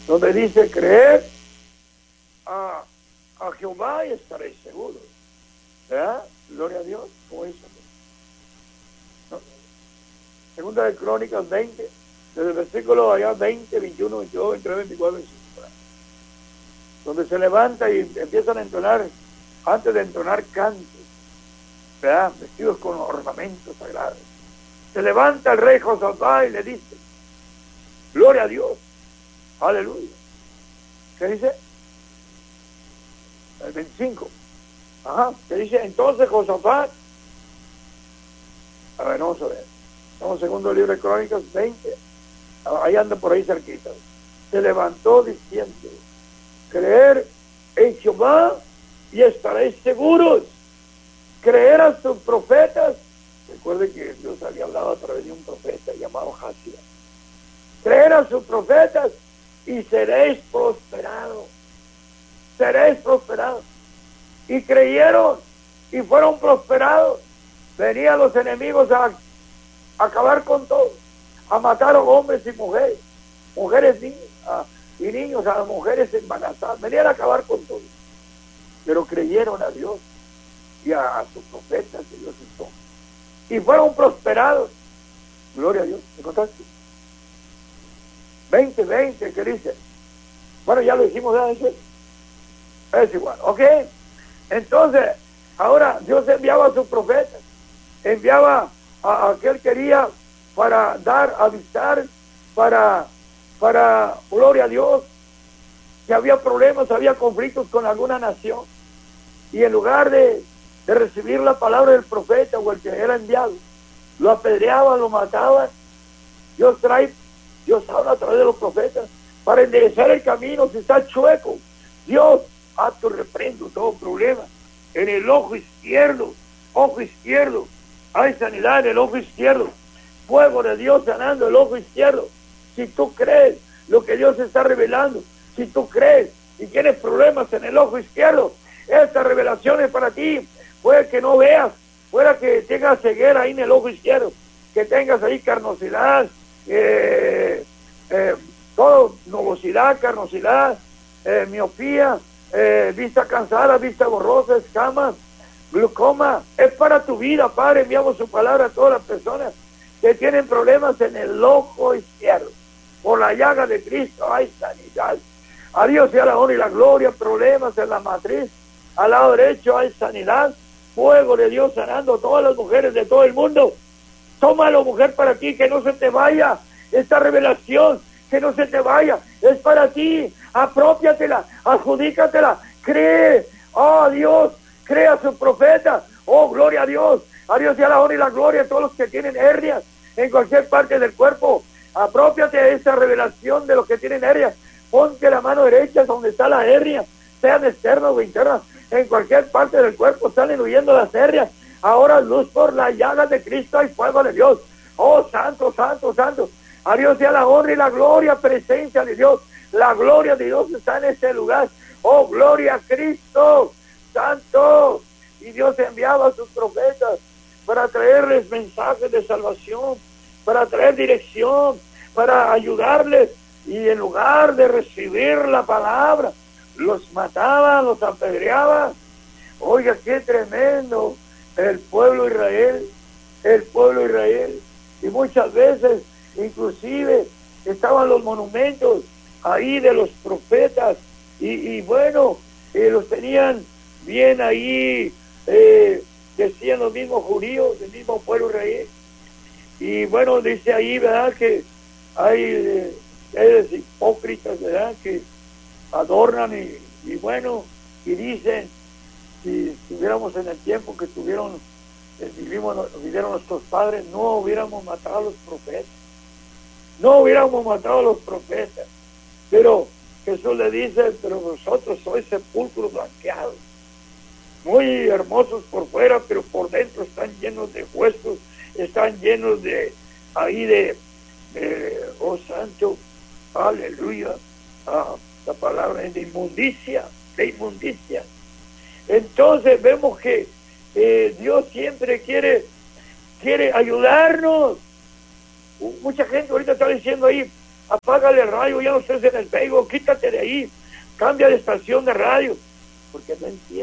donde dice creer a Jehová y estaréis seguros. ¿Verdad? Gloria a Dios. ¿Cómo es eso? ¿No? Segunda de Crónicas 20, desde el versículo allá 20, 21, 22, 23, 24, 25. Donde se levanta y empiezan a entonar, antes de entonar cantos, ¿verdad? Vestidos con ornamentos sagrados. Se levanta el rey Josafat y le dice, gloria a Dios, aleluya. ¿Qué dice? El 25. Ajá, ¿qué dice? Entonces Josafat, a ver, vamos a ver. Estamos en segundo libro de Crónicas 20, ahí anda por ahí cerquita. Se levantó diciendo, creer en Jehová y estaréis seguros. Creer a sus profetas. Recuerden que Dios había hablado a través de un profeta llamado Jaciel. Creer a sus profetas y seréis prosperados. Seréis prosperados. Y creyeron y fueron prosperados. Venían los enemigos a acabar con todo, a matar a hombres y mujeres, y niños, a las mujeres embarazadas. Venían a acabar con todo. Pero creyeron a Dios y a sus profetas que Dios hizo. Y fueron prosperados. Gloria a Dios. ¿Me contaste? 20, ¿qué dice? Bueno, ya lo dijimos, ¿verdad? Es igual, ¿ok? Entonces, ahora Dios enviaba a sus profetas, enviaba a aquel que quería para dar, avisar, para, gloria a Dios, que había problemas, había conflictos con alguna nación, y en lugar de recibir la palabra del profeta o el que era enviado, lo apedreaban, lo mataban. Dios habla a través de los profetas para enderezar el camino. Si está chueco, Dios, acto reprendo todo problema. En el ojo izquierdo, hay sanidad en el ojo izquierdo, fuego de Dios sanando el ojo izquierdo. Si tú crees lo que Dios está revelando, si tú crees y tienes problemas en el ojo izquierdo, esta revelación es para ti. Puede que no veas, puede que tengas ceguera ahí en el ojo izquierdo, que tengas ahí carnosidad, todo, nubosidad, carnosidad, miopía, vista cansada, vista borrosa, escamas, glaucoma. Es para tu vida, Padre. Enviamos su palabra a todas las personas que tienen problemas en el ojo izquierdo. Por la llaga de Cristo hay sanidad. A Dios sea la honra y la gloria. Problemas en la matriz, al lado derecho hay sanidad. Fuego de Dios sanando a todas las mujeres de todo el mundo. Tómalo, mujer, para ti, que no se te vaya esta revelación, que no se te vaya, es para ti. Apropiatela, adjudícatela, cree. Oh Dios, cree a su profeta. Oh, gloria a Dios. A Dios sea la honra y la gloria a todos los que tienen hernias en cualquier parte del cuerpo. Apropiate de esa revelación de los que tienen hernias. Ponte la mano derecha donde está la hernia, sean externas o internas. En cualquier parte del cuerpo salen huyendo las hernias. Ahora luz por la llaga de Cristo y fuego de Dios. Oh, santo, santo, santo. A Dios sea la honra y la gloria, presencia de Dios. La gloria de Dios está en este lugar. Oh, gloria a Cristo, santo. Y Dios enviaba a sus profetas para traerles mensajes de salvación, para traer dirección, para ayudarles. Y en lugar de recibir la palabra, los mataban, los apedreaban. Oiga, qué tremendo el pueblo Israel. Y muchas veces, inclusive, estaban los monumentos ahí de los profetas. Y bueno, los tenían bien ahí, decían los mismos judíos, el mismo pueblo Israel. Y bueno, dice ahí, ¿verdad?, que hay hipócritas, ¿verdad?, que adornan y bueno, y dicen, si estuviéramos en el tiempo que vivieron nuestros padres, no hubiéramos matado a los profetas. Pero Jesús le dice, pero vosotros sois sepulcros blanqueados, muy hermosos por fuera, pero por dentro están llenos de huesos, están llenos de oh santo, aleluya, la palabra es de inmundicia. Entonces vemos que Dios siempre quiere ayudarnos. Mucha gente ahorita está diciendo ahí, apágale el radio, ya no estés en el Facebook, quítate de ahí, cambia de estación de radio, porque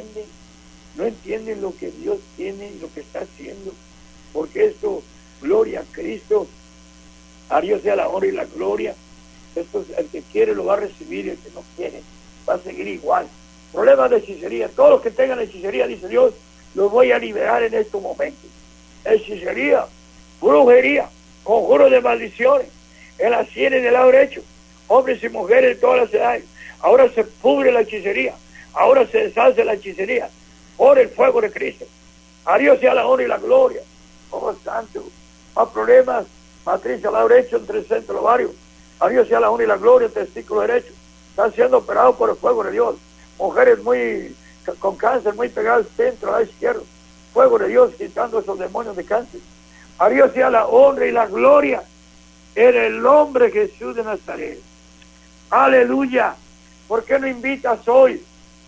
no entienden lo que Dios tiene y lo que está haciendo, porque esto, gloria a Cristo, a Dios sea la honra y la gloria. Esto, el que quiere lo va a recibir, y el que no quiere va a seguir igual. Problemas de hechicería, todos los que tengan hechicería, dice Dios, los voy a liberar en estos momentos. Hechicería, brujería, conjuro de maldiciones, en las sienes del lado derecho, hombres y mujeres de todas las edades. Ahora se pudre la hechicería, ahora se deshace la hechicería por el fuego de Cristo. A Dios sea la honra y la gloria. Oh santo, más problemas, matriz al lado derecho, entre el centro y el ovario. A Dios sea la honra y la gloria, el testículo derecho. Están siendo operados por el fuego de Dios. Mujeres con cáncer muy pegadas al centro, al lado izquierdo. Fuego de Dios quitando esos demonios de cáncer. A Dios sea la honra y la gloria en el nombre de Jesús de Nazaret. Aleluya. ¿Por qué no invitas hoy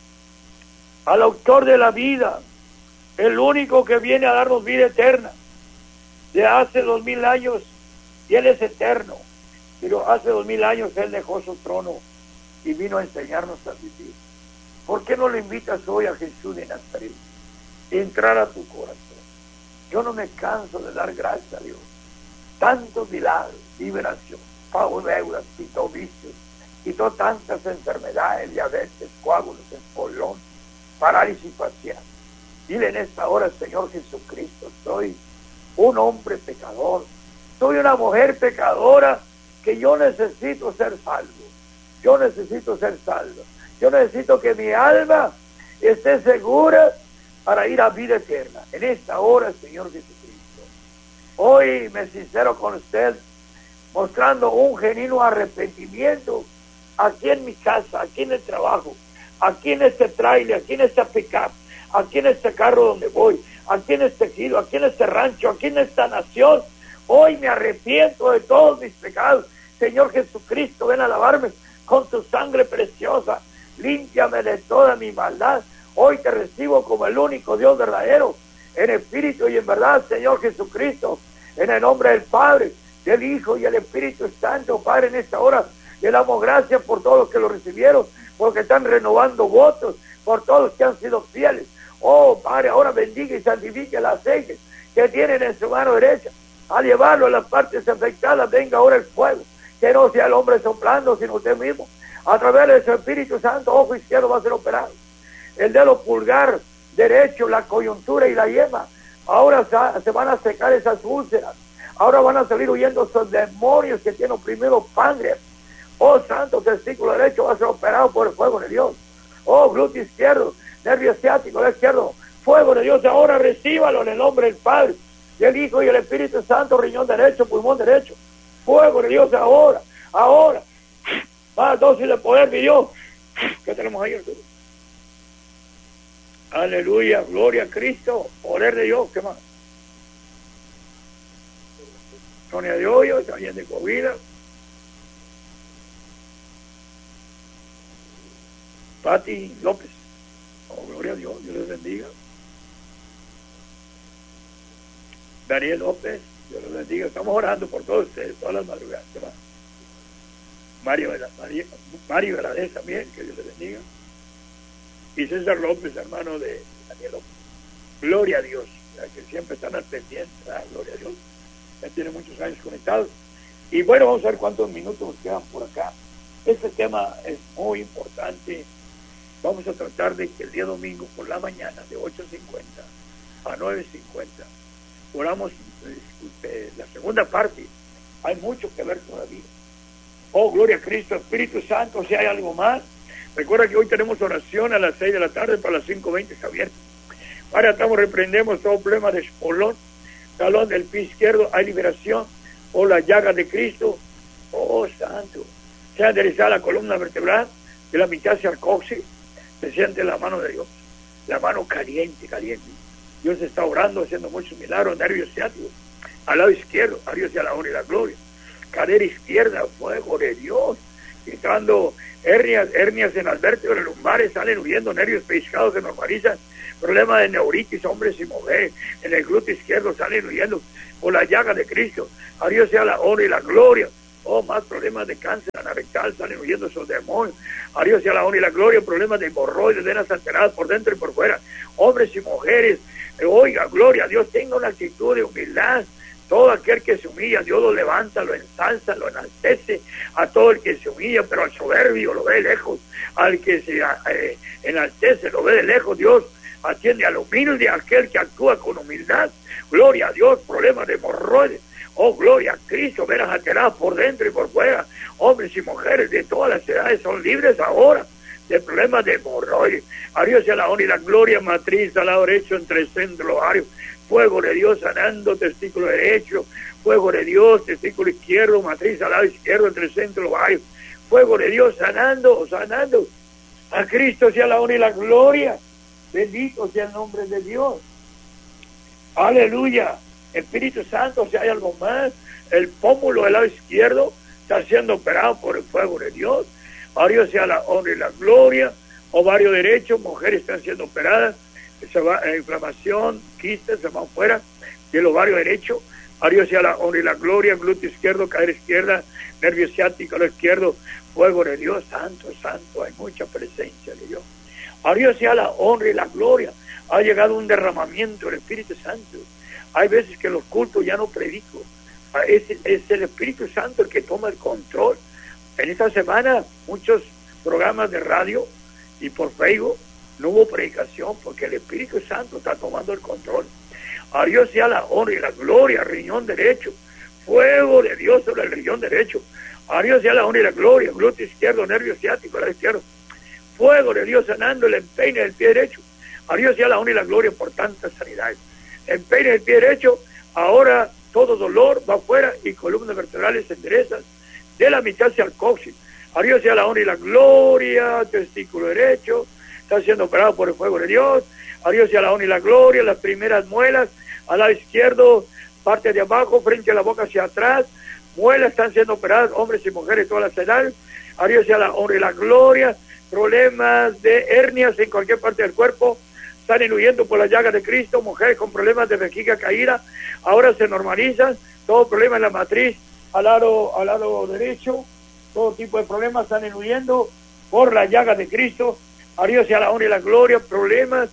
al autor de la vida, el único que viene a darnos vida eterna? De hace 2000 años, y Él es eterno. Pero hace 2000 años Él dejó su trono y vino a enseñarnos a vivir. ¿Por qué no lo invitas hoy a Jesús de Nazaret? Entrar a tu corazón. Yo no me canso de dar gracias a Dios. Tantos milagros, liberación, pago deudas, quitó vicios, quitó tantas enfermedades, diabetes, coágulos, espolón, parálisis facial. Dile en esta hora, Señor Jesucristo, soy un hombre pecador, soy una mujer pecadora, que yo necesito ser salvo. Yo necesito ser salvo. Yo necesito que mi alma esté segura para ir a vida eterna. En esta hora, Señor Jesucristo, hoy me sincero con usted, mostrando un genuino arrepentimiento aquí en mi casa, aquí en el trabajo, aquí en este trailer, aquí en esta pickup, aquí en este carro donde voy, aquí en este giro, aquí en este rancho, aquí en esta nación. Hoy me arrepiento de todos mis pecados. Señor Jesucristo, ven a lavarme con tu sangre preciosa. Límpiame de toda mi maldad. Hoy te recibo como el único Dios verdadero, en espíritu y en verdad, Señor Jesucristo. En el nombre del Padre, del Hijo y del Espíritu Santo, Padre, en esta hora le damos gracias por todos los que lo recibieron, porque están renovando votos, por todos los que han sido fieles. Oh, Padre, ahora bendiga y santifique el aceite que tienen en su mano derecha. Al llevarlo a las partes afectadas, venga ahora el fuego. Que no sea el hombre soplando, sino usted mismo. A través de su Espíritu Santo, ojo izquierdo va a ser operado. El dedo pulgar derecho, la coyuntura y la yema. Ahora se van a secar esas úlceras. Ahora van a salir huyendo esos demonios que tienen oprimido páncreas. Oh, santo, testículo derecho va a ser operado por el fuego de Dios. Oh, glúteo izquierdo, nervio ciático, el izquierdo, fuego de Dios. Ahora recíbalo en el nombre del Padre, del Hijo y del Espíritu Santo. Riñón derecho, pulmón derecho, fuego de Dios ahora. Más dosis de poder, mi Dios. ¿Qué tenemos ahí, Arturo? Aleluya, gloria a Cristo, poder de Dios. ¿Qué más? Sonia de Hoyo, también de Covida. Pati López. Oh, gloria a Dios, Dios les bendiga. Daniel López, Dios les bendiga. Estamos orando por todos ustedes, todas las madrugadas. ¿Qué más? Mario Valadez también, que Dios les bendiga. Y César López, hermano de Daniel López. Gloria a Dios, que siempre están al pendiente, gloria a Dios. Ya tiene muchos años conectados. Y bueno, vamos a ver cuántos minutos nos quedan por acá. Este tema es muy importante. Vamos a tratar de que el día domingo por la mañana, de 8:50 a 9:50, oramos la segunda parte. Hay mucho que ver todavía. Oh, gloria a Cristo, Espíritu Santo, si hay algo más. Recuerda que hoy tenemos oración a las 6 de la tarde, para las 5:20 está abierto. Ahora reprendemos todo problema de espolón, talón del pie izquierdo, hay liberación. Oh, la llaga de Cristo. Oh, santo. Se ha enderezado la columna vertebral, de la mitad hacia el coxis. Se siente la mano de Dios, la mano caliente. Dios está orando, haciendo muchos milagros. Nervios ciáticos, al lado izquierdo, a Dios sea la honra y la gloria. Cadera izquierda, fuego de Dios, quitando hernias en las vértebras lumbares, salen huyendo, nervios pellizcados se normalizan, problemas de neuritis, hombres y mujeres, en el glúteo izquierdo salen huyendo, por la llaga de Cristo. A Dios sea la honra y la gloria. Oh, más problemas de cáncer anarectal, salen huyendo esos demonios. A Dios sea la honra y la gloria. Problemas de hemorroides, venas alteradas por dentro y por fuera. Hombres y mujeres, oiga, gloria a Dios, tenga una actitud de humildad. Todo aquel que se humilla, Dios lo levanta, lo ensalza, lo enaltece. A todo el que se humilla, pero al soberbio lo ve de lejos. Al que se enaltece, lo ve de lejos. Dios atiende al humilde, a aquel que actúa con humildad. Gloria a Dios. Problemas de hemorroides. Oh, gloria a Cristo, venas alteradas por dentro y por fuera. Hombres y mujeres de todas las edades son libres ahora de problemas de hemorroides. A Dios sea la honra y la gloria. Matriz al lado derecho entre centro ovario. Fuego de Dios sanando testículo derecho. Fuego de Dios, testículo izquierdo. Matriz al lado izquierdo entre centro ovario. Fuego de Dios sanando. A Cristo sea la honra y la gloria. Bendito sea el nombre de Dios. Aleluya. Espíritu Santo, si hay algo más, el pómulo del lado izquierdo está siendo operado por el fuego de Dios. A Dios sea la honra y la gloria. Ovario derecho, mujeres están siendo operadas, inflamación, quistes se van fuera del ovario derecho. A Dios sea la honra y la gloria. Glúteo izquierdo, cadera izquierda, nervio ciático, lo izquierdo, fuego de Dios. Santo, santo, hay mucha presencia de Dios. A Dios sea la honra y la gloria. Ha llegado un derramamiento del Espíritu Santo. Hay veces que los cultos ya no predico. Es el Espíritu Santo el que toma el control. En esta semana, muchos programas de radio y por Facebook no hubo predicación porque el Espíritu Santo está tomando el control. A Dios sea la honra y la gloria. Riñón derecho. Fuego de Dios sobre el riñón derecho. A Dios sea la honra y la gloria. Glúteo izquierdo, nervio ciático, lado izquierdo. Fuego de Dios sanando el empeine del pie derecho. A Dios sea la honra y la gloria por tantas sanidades. Empeine del pie derecho, ahora todo dolor va afuera y columnas vertebrales se enderezan de la mitad hacia el coxis. A Dios sea la honra y la gloria. Testículo derecho está siendo operado por el fuego de Dios. A Dios sea la honra y la gloria. Las primeras muelas al lado izquierdo, parte de abajo, frente a la boca hacia atrás, muelas están siendo operadas, hombres y mujeres, todas las edades. A Dios sea la honra y la gloria. Problemas de hernias en cualquier parte del cuerpo salen huyendo por las llagas de Cristo. Mujeres con problemas de vejiga caída ahora se normalizan. Todo problema en la matriz al lado derecho, todo tipo de problemas salen huyendo por las llagas de Cristo. A Dios sea la honra y la gloria. Problemas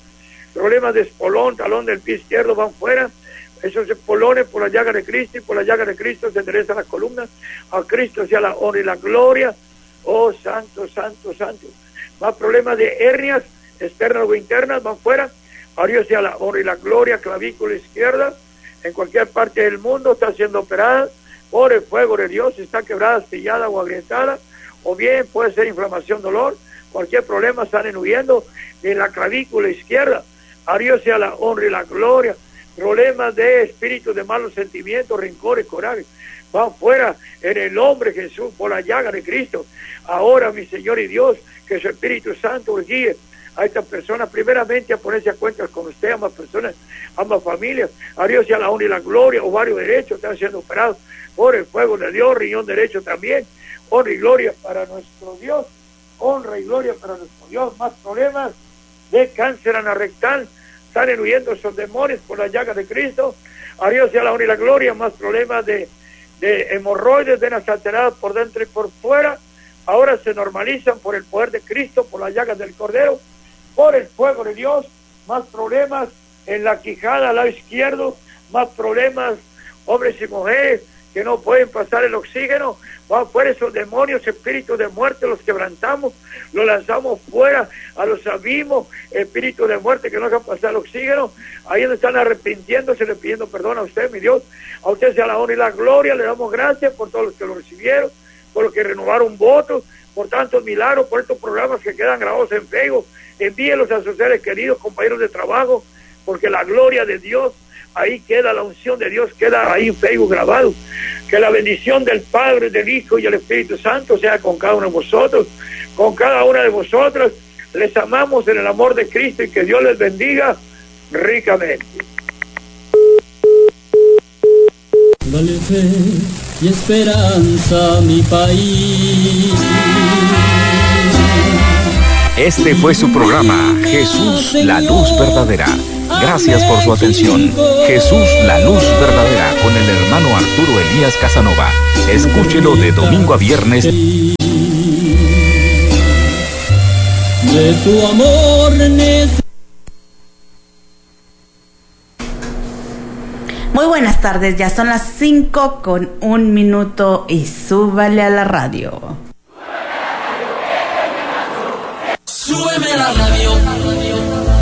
de espolón, talón del pie izquierdo van fuera. Esos espolones por las llagas de Cristo, y por las llagas de Cristo se enderezan las columnas. A Cristo sea la honra y la gloria. Oh, santo, santo, santo. Más problemas de hernias externas o internas van fuera. A Dios sea la honra y la gloria. Clavícula izquierda en cualquier parte del mundo está siendo operada por el fuego de Dios. Está quebrada, astillada o agrietada, o bien puede ser inflamación, dolor. Cualquier problema salen huyendo de la clavícula izquierda. A Dios sea la honra y la gloria. Problemas de espíritu de malos sentimientos, rencores, coraje van fuera en el nombre de Jesús por la llaga de Cristo. Ahora, mi Señor y Dios, que su Espíritu Santo guíe a estas personas primeramente a ponerse a cuentas con usted, ambas personas, ambas familias. A Dios sea la honra y la gloria. Ovario derecho están siendo operados por el fuego de Dios. Riñón derecho también. Honra y gloria para nuestro Dios. Honra y gloria para nuestro Dios. Más problemas de cáncer anarectal salen huyendo esos demonios por las llagas de Cristo. A Dios sea la honra y la gloria. Más problemas de hemorroides, venas alteradas por dentro y por fuera, ahora se normalizan por el poder de Cristo, por las llagas del Cordero, por el fuego de Dios. Más problemas en la quijada al lado izquierdo, más problemas, hombres y mujeres que no pueden pasar el oxígeno, van fuera esos demonios, espíritus de muerte, los quebrantamos, los lanzamos fuera a los abismos, espíritus de muerte que no dejan pasar el oxígeno. Ahí donde están arrepintiéndose, le pidiendo perdón a usted, mi Dios. A usted sea la honra y la gloria. Le damos gracias por todos los que lo recibieron, por los que renovaron votos, por tantos milagros, por estos programas que quedan grabados en Facebook. Envíelos a sus seres queridos, compañeros de trabajo, porque la gloria de Dios, ahí queda, la unción de Dios queda ahí en Facebook grabado. Que la bendición del Padre, del Hijo y del Espíritu Santo sea con cada uno de vosotros, con cada una de vosotras. Les amamos en el amor de Cristo y que Dios les bendiga ricamente. Dale fe y esperanza a mi país. Este fue su programa, Jesús, la luz verdadera. Gracias por su atención. Jesús, la luz verdadera, con el hermano Arturo Elías Casanova. Escúchelo de domingo a viernes. De tu amor Muy buenas tardes, ya son las 5:01 y súbale a la radio. Súbeme la radio.